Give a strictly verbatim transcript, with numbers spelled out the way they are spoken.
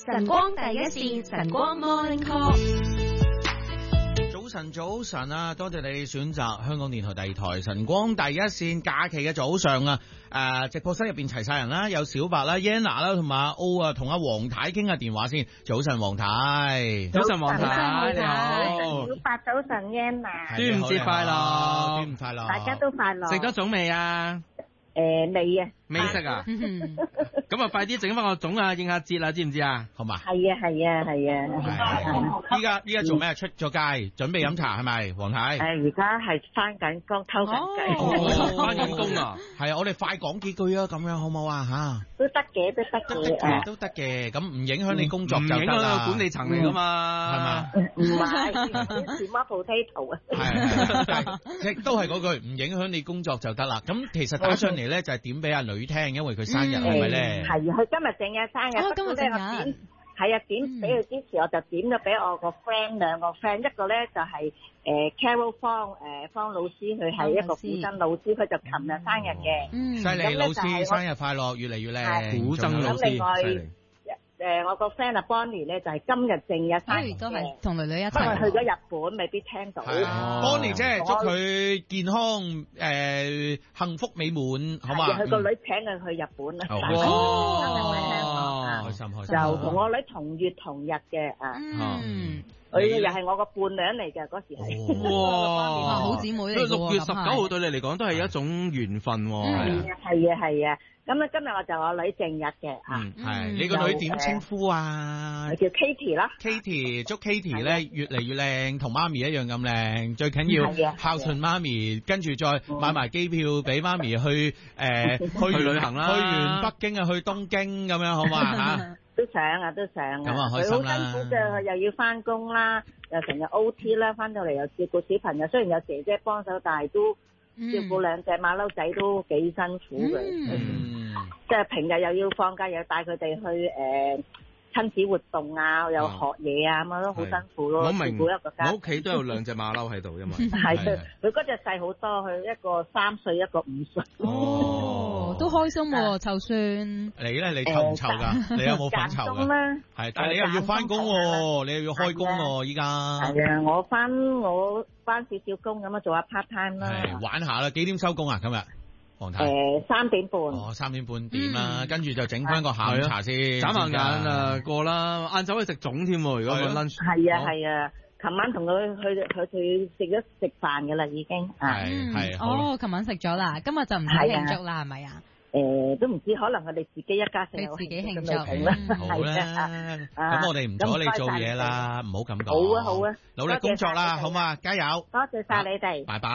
晨光第一線，晨光 Morning Call。 早晨，早晨啊！多謝你選擇香港電台第二台晨光第一線。假期嘅早上啊，誒、呃，直播室入邊齊晒人啦，有小白啦、Yana 啦，同埋阿 O 啊，同阿黃太傾下電話先。早晨，黃太。 早晨，黃太，你好。 小白早晨 Yana。 端午節快樂， 端午快樂， 大家都快樂。 食咗粽未啊？ 誒，未啊。 未食啊？咁啊，快啲整翻個粽啊，應下節啦，知唔知啊？ 好嘛？ 係啊，係啊，係啊。 依家依家做咩？出咗街，準備飲茶係咪？黃太。 誒，而家係翻緊工，偷緊雞。 翻緊工啊？ 係啊，我哋快講幾句啊，咁樣好唔好啊？吓。 都得嘅，都得嘅。 都得嘅，咁唔影響你工作就得啦。 唔影響管理層嚟噶嘛？ 係嘛？ 唔係，全媽 potato 啊。 係，即都係嗰句，唔影響你工作就得啦。咁其實打上嚟咧就係點俾阿女聽，因為佢生日係咪咧？ 係，佢今日正日生日， 今日正日。 係啊，點俾佢之前我就點咗俾我個 friend 兩個 friend，一個咧就係誒 Carol 方誒方老師，佢係一個古箏老師，佢就琴日生日嘅。 嗯， 犀利老師生日快樂，越嚟越靚。 古箏老師， 咁另外誒我個 friend 啊 Bonnie 咧就係今日正日生日都係同女女一齊。 不過去咗日本，未必聽到。 Bonnie 姐祝佢健康誒幸福美滿，好嘛？ 佢個女請佢去日本啦。 哦，開心開心。 就同我女同月同日嘅啊。 嗯。 佢又係我個伴娘嚟嘅嗰時係。 哇！ 好姊妹嚟嘅。 六月十九號對你嚟講都係一種緣分喎。 係啊係啊係啊。咁咧今日我就我女正日嘅啊。 嗯，係。你個女點稱呼啊？ 叫 Katie 啦。 Katie，祝 Katie 咧越嚟越靚，同媽咪一樣咁靚。最緊要孝順媽咪，跟住再買埋機票俾媽咪去誒去旅行啦，去完北京啊，去東京咁樣好嘛嚇？ 都想啊，都想啊。 咁啊，開心啦！ 佢好辛苦嘅，佢又要翻工啦，又成日 O T 啦，翻到嚟又照顧小朋友。雖然有姐姐幫手，但係都照顧兩隻馬騮仔都幾辛苦嘅。 嗯， 即係平日又要放假，又要帶佢哋去誒親子活動啊，又學嘢啊，咁啊都好辛苦咯。 我明， 我屋企都有兩隻馬騮喺度，因為係佢佢嗰隻細好多，佢一個三歲，一個五歲。 哦，都開心喎，就算你咧，你湊唔湊噶？你有冇份湊噶？係，但係你又要翻工喎，你又要開工喎，依家。 係啊，我翻我翻少少工咁啊，做下 part time 啦。 係玩下啦，幾點收工啊？今日？黃太， 誒，三點半。 哦，三點半點啦，跟住就整翻個下午茶先， 眨下眼啊過啦，晏晝去食粽添，如果個 lunch。 係啊係啊，琴晚同佢去佢哋食咗食飯嘅啦，已經。 係係。 哦，琴晚食咗啦，今日就唔使慶祝啦，係咪啊？ 誒，都唔知，可能佢哋自己一家四口自己慶祝啦。 好啦，咁我哋唔阻你做嘢啦，唔好咁講。 好啊好啊， 努力工作啦，好嘛？加油！ 多謝晒你哋， 拜拜。